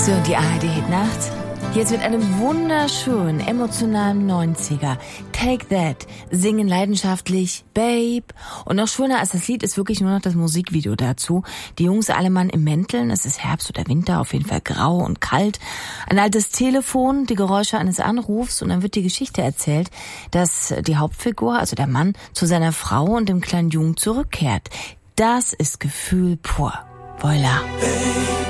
So, die ARD-Hit-Nacht. Jetzt mit einem wunderschönen, emotionalen 90er. Take That. Singen leidenschaftlich Babe. Und noch schöner als das Lied ist wirklich nur noch das Musikvideo dazu. Die Jungs alle Mann im Mänteln. Es ist Herbst oder Winter, auf jeden Fall grau und kalt. Ein altes Telefon, die Geräusche eines Anrufs. Und dann wird die Geschichte erzählt, dass die Hauptfigur, also der Mann, zu seiner Frau und dem kleinen Jungen zurückkehrt. Das ist Gefühl pur. Voila.